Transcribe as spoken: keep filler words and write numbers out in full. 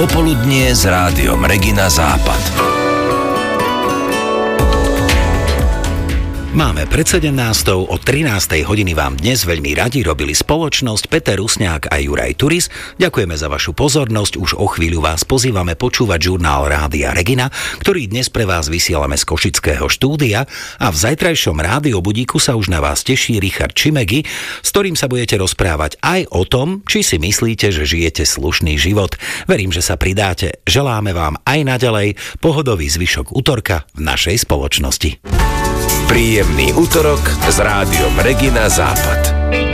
Popoludnie s rádiom Regina Západ. Máme pred sedemnástou, o trinástej hodiny vám dnes veľmi radi robili spoločnosť Peter Rusňák a Juraj Turis. Ďakujeme za vašu pozornosť, už o chvíľu vás pozývame počúvať žurnál Rádia Regina, ktorý dnes pre vás vysielame z košického štúdia a v zajtrajšom Rádio Budíku sa už na vás teší Richard Čimegi, s ktorým sa budete rozprávať aj o tom, či si myslíte, že žijete slušný život. Verím, že sa pridáte. Želáme vám aj naďalej pohodový zvyšok utorka v našej spoločnosti. Príjemný utorok s rádiom Regina Západ.